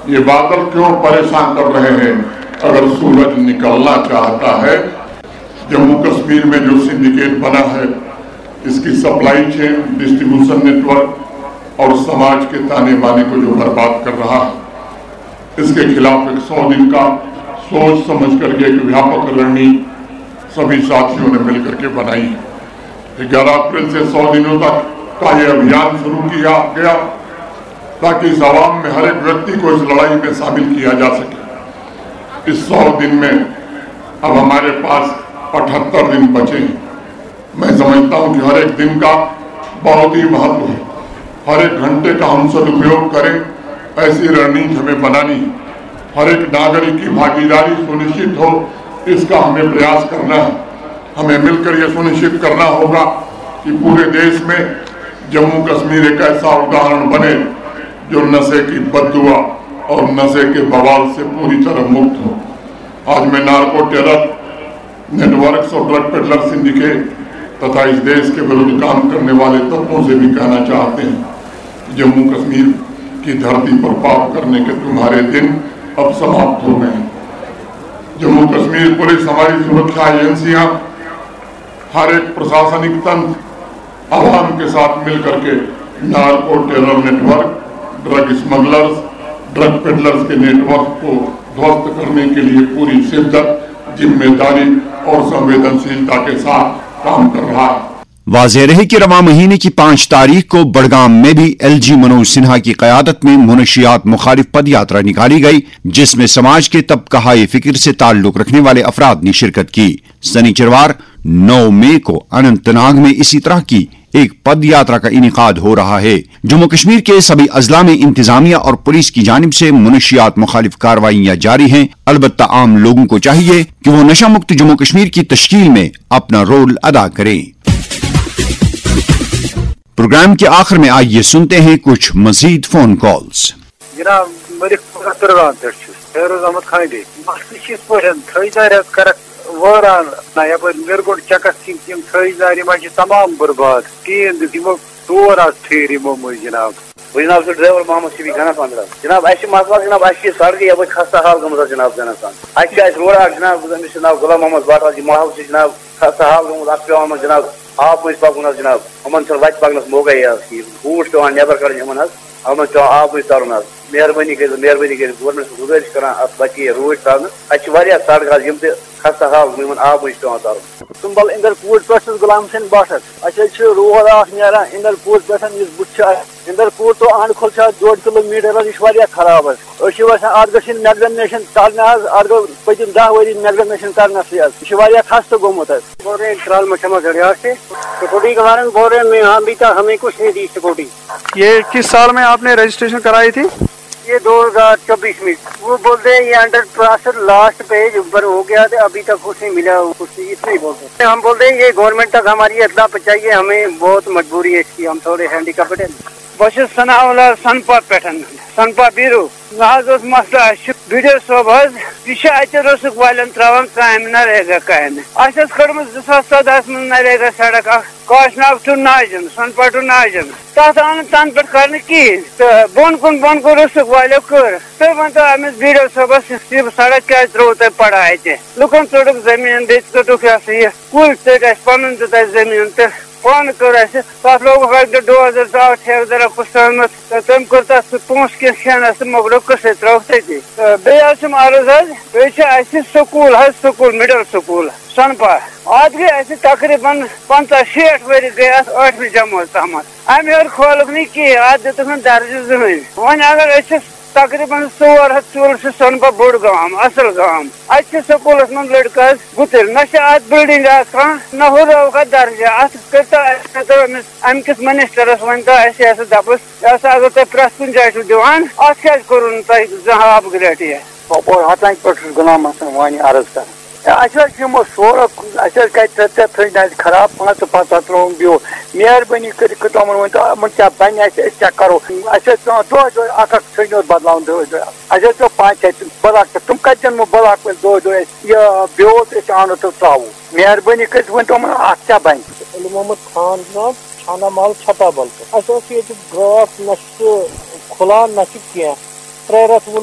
یہ بادل کیوں پریشان کر رہے ہیں؟ اگر سورج نکلنا چاہتا ہے، جموں کشمیر میں جو سنڈیکیٹ بنا ہے، اس کی supply chain, distribution net work اور سماج کے تانے بانے کو جو برباد کر رہا ہے، اس کے خلاف ایک 100 دن کا سوچ سمجھ کر کے ایک ویاپک رننیتی سبھی ساتھیوں نے مل کر کے بنائی ہے۔ 11 اپریل سے 100 دنوں تک کا یہ ابھیان شروع کیا گیا تاکہ اس عوام میں ہر ایک ویکتی کو اس لڑائی میں شامل کیا جا سکے۔ اس 100 دن میں اب ہمارے پاس 78 دن بچے ہیں۔ میں سمجھتا ہوں کہ ہر ایک دن کا بہت ہی مہتو ہے، ہر ایک گھنٹے کا ہم سدپیوگ کریں، ایسی رننیتی ہمیں بنانی ہے۔ ہر ایک ناگرک کی بھاگیداری سنشچت ہو، اس کا ہمیں پریاس کرنا ہے۔ ہمیں مل کر یہ سنشچت کرنا ہوگا کہ پورے دیش میں جموں کشمیر ایک ایسا اداہرن بنے جو نشے کی بددعا اور نشے کے بوال سے پوری طرح مکت ہو۔ آج میں نارکو ٹیرر نیٹ ورکس اور ڈرگ پیڈلر سنڈیکیٹ تتھا اس دیش کے ورودھ کام کرنے والے تتووں سے بھی کہنا چاہتے ہیں کہ جموں کشمیر کی دھرتی پر پاپ کرنے کے تمہارے دن اب سماپت ہو گئے ہیں۔ جموں کشمیر پولیس، ہماری سرکھیا ایجنسیاں، ہر ایک پرشاسنک تنتر عوام کے ساتھ مل کر کے narco terror net work, drug smugglers, drug peddlers کے نیٹ ورک کو دھوست کرنے کے لیے پوری شدت، ذمہ داری اور سنویدنشیلتا کے ساتھ کام کر رہا ہے۔ واضح رہے کہ رواں مہینے کی 5 تاریخ کو بڑگام میں بھی LG منوج سنہا کی قیادت میں منشیات مخالف پد یاترا نکالی گئی، جس میں سماج کے طبقہ فکر سے تعلق رکھنے والے افراد نے شرکت کی۔ سنیچروار 9 مئی کو اننت ناگ میں اسی طرح کی ایک پد یاترا کا انعقاد ہو رہا ہے۔ جموں کشمیر کے سبھی اضلاع میں انتظامیہ اور پولیس کی جانب سے منشیات مخالف کارروائیاں جاری ہیں۔ البتہ عام لوگوں کو چاہیے کہ وہ نشہ مکت جموں کشمیر کی تشکیل میں اپنا رول ادا کریں۔ پروگرام کے آخر میں آئیے سنتے ہیں کچھ مزید فون کالز۔ جناب فیروز احمد خاندی واران یپ مرگوڈ چکس تم تھزار تمام برباد ٹین دمو ٹور ٹھہر یمو مز جناب۔ جناب سر ڈرائیور محمد شفیق گھنہ پندرہ جناب اس مسئلہ جناب اس سڑک یہ خستہ حال گمت جناب زنس اس روڈ جناب امس ناو غلام محمد بٹ محل سے جناب خستہ حال گومت ات پیوان جناب آب مز پکن جناب ان وتہ پکنس موقع بوٹ پیوان نیبر کڑن ان پیوان آب مز ترن مہربانی کر گورمنٹ گزارش کران ات بچے روڈ ترن اتہ سڑک یم تہ خستہ حال یمن آب مز پیوان ترن۔ سنبل اندر پور پہ غلام حسین بٹس اچھا روڈ نیران اندر پور پہ بت اندر پور تو آنڈ کھول 1.5 کلومیٹر یہ خراب ات گھن میگزنیشن کرنے ات گو پتم 10 ؤری میگزنیشن کرنس یہ خستہ گومت۔ بول رہے ہیں کرال محکمہ گڑیال سے سکیورٹی کے بارے میں بول رہے ہیں ابھی تک ہمیں کچھ نہیں دی سکیورٹی۔ یہ کس سال میں آپ نے رجسٹریشن کرائی تھی؟ یہ 2024 میں۔ وہ بولتے ہیں یہ انڈر پروسیس لاسٹ پیج اوپر ہو گیا تو ابھی تک کچھ نہیں ملا، کچھ اتنا ہی بولتے ہیں۔ ہم بولتے ہیں یہ گورنمنٹ تک ہماری اطلاع پہنچائیے، ہمیں بہت مجبوری ہے اس کی، ہم تھوڑے ہینڈی کیپڈ ہیں۔ بس ثناء اللہ سنپا پہ سنپا بیرو مسئلہ بیڈیو صوب یہ اتہ رسک والن تران کام نریگا کامہ اس کڑم 2014 من نریگا سڑک کاش ناگ ٹو ناجن سنپا ٹو ناجن تک آن تن پہ کر کہین تو بون کن رسک والو کر تھی ونتو امس بیڈیو صوبس یہ سڑک کیا ترو تھی پڑا اتہ لکن ژٹک زمین بیٚیہِ ژٹُکھ یہ کُلۍ ژٔٹۍ اسہِ پنُن دیُت اسہِ زمین تو پان کر تک لوگ ڈوزر ژاو ٹھیکدر پھسرمت تم کور تک پونس کی کھینس تو مکڑو قصے ترو تھی بیٚیہِ عرض بیٚیہِ سکول سکول مڈل سکول سنپا ات گئی تقریباً 50-60 ؤری گئی ات 8ویں جماعت تام امہ ہر کھولک نہیں کہین ات دتک درجہ زہن ون اگر تقریباً 400 سنپا بوڑ گام اصل گام ات سکولس من لڑکہ گتل نہ ات بلڈنگ نہ ہُرو درجہ ات کرتو امکس منسٹرس ونتو اس دپس یہ اگر تھی پریت کن جائے دان ات کیا کور زہاں اپ گریڈ یہ کپور ہتانک پہ غلام حسن وانی عرض کر اہم سورک تھی خراب 5 ترو بیو مہربانی کر تمن ون کیا بن کیا کرو دہ اک ٹھنڈ بدلاؤ دہ دہ 5 بلاک تم کتن بلاک دہ یہ بیوت آنو تو تراو مہربانی کر ون تمن ات کیا بن۔ علی محمد خان جناب چھانا مال چھتا بل گراس نہ کھلا نہ کی 3 رٮ۪تھ